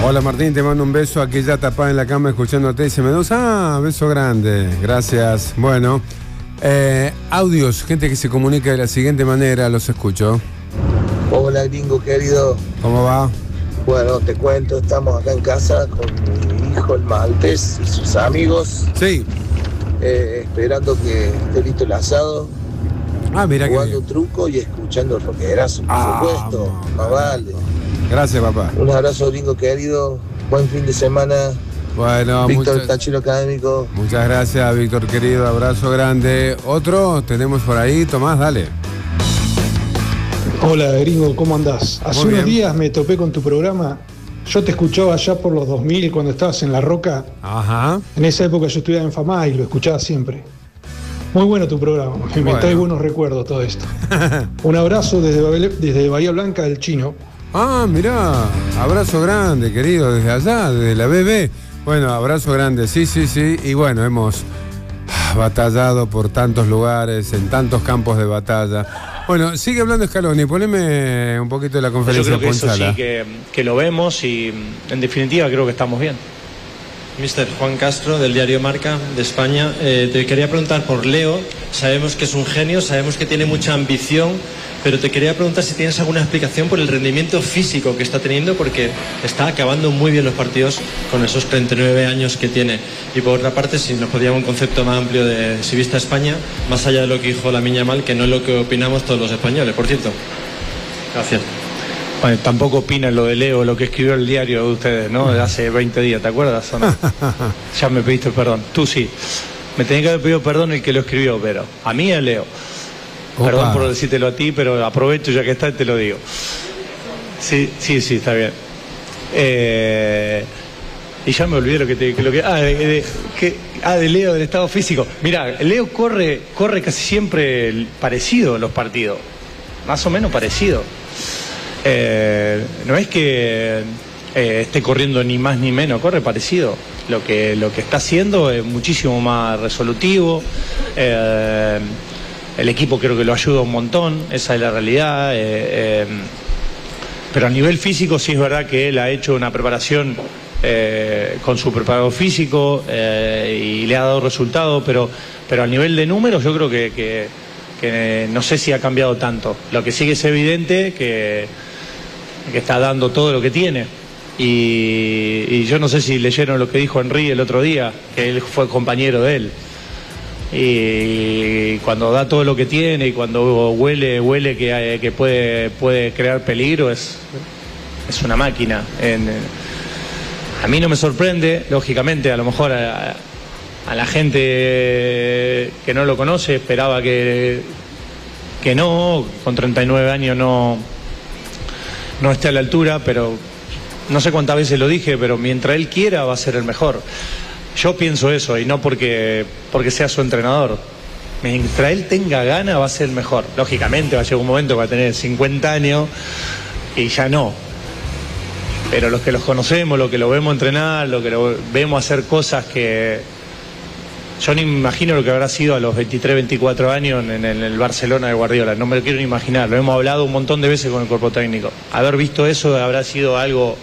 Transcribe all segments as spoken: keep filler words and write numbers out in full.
Hola Martín, te mando un beso, aquí ya tapada en la cama escuchándote y se me da, ah, beso grande, gracias. Bueno, eh, audios, gente que se comunica de la siguiente manera, los escucho. Hola gringo querido. ¿Cómo va? Bueno, te cuento, estamos acá en casa con mi hijo el maltés y sus amigos. Sí. Eh, esperando que esté listo el asado. Ah, mira que jugando truco y escuchando rockerazo, por ah, supuesto. Más vale. Gracias, papá. Un abrazo gringo querido. Buen fin de semana. Bueno, Víctor muchas, Tachilo Académico. Muchas gracias, Víctor querido, abrazo grande. Otro tenemos por ahí, Tomás, dale. Hola gringo, ¿cómo andás? Hace Muy unos bien. días me topé con tu programa. Yo te escuchaba allá por los dos mil cuando estabas en La Roca. Ajá. En esa época yo estudiaba en FAMA y lo escuchaba siempre. Muy bueno tu programa, me Bueno. trae buenos recuerdos todo esto. Un abrazo desde, Babel- desde Bahía Blanca del Chino. Ah, mirá, abrazo grande, querido, desde allá, desde la B B. Bueno, abrazo grande, sí, sí, sí. Y bueno, hemos batallado por tantos lugares, en tantos campos de batalla. Bueno, sigue hablando Scaloni, poneme un poquito de la Yo conferencia creo que eso Ponchala. sí que, que lo vemos y en definitiva creo que estamos bien. mister Juan Castro, del diario Marca, de España. Eh, te quería preguntar por Leo. Sabemos que es un genio, sabemos que tiene mucha ambición, pero te quería preguntar si tienes alguna explicación por el rendimiento físico que está teniendo, porque está acabando muy bien los partidos con esos treinta y nueve años que tiene. Y por otra parte, si nos podíamos un concepto más amplio de si viste a España, más allá de lo que dijo Lamine Yamal, que no es lo que opinamos todos los españoles, por cierto. Gracias. Bueno, tampoco opinan lo de Leo, lo que escribió el diario de ustedes, ¿no? De hace veinte días, ¿te acuerdas o no? Ya me pediste perdón. Tú sí. Me tenía que haber pedido perdón el que lo escribió, pero a mí es Leo. Opa. Perdón por decírtelo a ti, pero aprovecho ya que está y te lo digo. Sí, sí, sí, está bien. Eh, y ya me olvidé lo que te... que lo que, ah, de, de, que, ah, de Leo, del estado físico. Mirá, Leo corre, corre casi siempre parecido en los partidos. Más o menos parecido. Eh, no es que eh, esté corriendo ni más ni menos, corre parecido. Lo que, lo que está haciendo es muchísimo más resolutivo. Eh, el equipo creo que lo ayuda un montón, esa es la realidad. Eh, eh, pero a nivel físico sí es verdad que él ha hecho una preparación eh, con su preparador físico eh, y le ha dado resultados, pero, pero a nivel de números yo creo que, que, que no sé si ha cambiado tanto. Lo que sí que es evidente que que está dando todo lo que tiene. Y, y yo no sé si leyeron lo que dijo Henry el otro día, que él fue compañero de él. Y cuando da todo lo que tiene y cuando huele huele que, que puede, puede crear peligro, es, es una máquina. En, a mí no me sorprende, lógicamente, a lo mejor a, a la gente que no lo conoce esperaba que, que no, con treinta y nueve años no... no esté a la altura, pero no sé cuántas veces lo dije, pero mientras él quiera va a ser el mejor. Yo pienso eso, y no porque, porque sea su entrenador. Mientras él tenga ganas va a ser el mejor. Lógicamente va a llegar un momento que va a tener cincuenta años y ya no. Pero los que los conocemos, los que lo vemos entrenar, los que lo vemos hacer cosas que... Yo ni me imagino lo que habrá sido a los veintitrés, veinticuatro años en, en el Barcelona de Guardiola. No me lo quiero ni imaginar. Lo hemos hablado un montón de veces con el cuerpo técnico. Haber visto eso habrá sido algo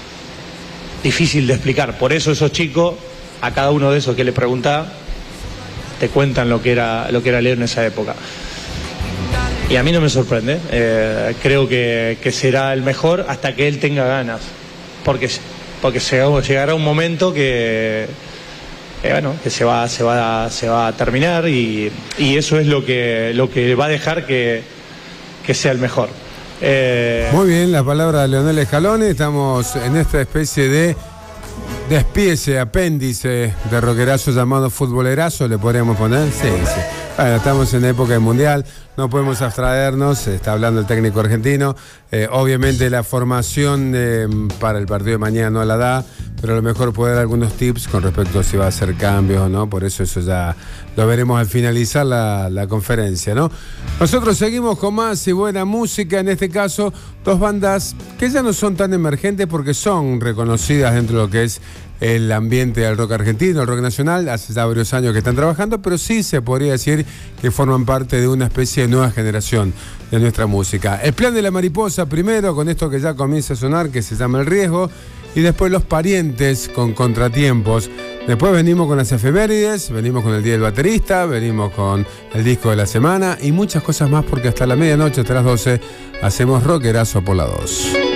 difícil de explicar. Por eso esos chicos, a cada uno de esos que le preguntás, te cuentan lo que era, lo que era Leo en esa época. Y a mí no me sorprende. Eh, creo que, que será el mejor hasta que él tenga ganas. Porque, porque llegará un momento que... Eh, bueno, que se va, se va, se va a terminar y, y eso es lo que, lo que va a dejar que, que sea el mejor. Eh... Muy bien, la palabra de Leonel Scaloni. Estamos en esta especie de despiece, apéndice de rockerazo llamado futbolerazo, ¿le podríamos poner? Sí, sí. Bueno, estamos en época de mundial, no podemos abstraernos, está hablando el técnico argentino. Eh, obviamente la formación eh, para el partido de mañana no la da, pero a lo mejor puede dar algunos tips con respecto a si va a hacer cambios o no, por eso eso ya lo veremos al finalizar la, la conferencia, ¿no? Nosotros seguimos con más y buena música, en este caso dos bandas que ya no son tan emergentes porque son reconocidas dentro de lo que es el ambiente del rock argentino, el rock nacional, hace ya varios años que están trabajando, pero sí se podría decir que forman parte de una especie de nueva generación de nuestra música. El Plan de la Mariposa primero, con esto que ya comienza a sonar, que se llama El Riesgo, y después los parientes con contratiempos. Después venimos con las efemérides, venimos con el Día del Baterista, venimos con el disco de la semana y muchas cosas más, porque hasta la medianoche, hasta las doce, hacemos Rockerazo por la dos.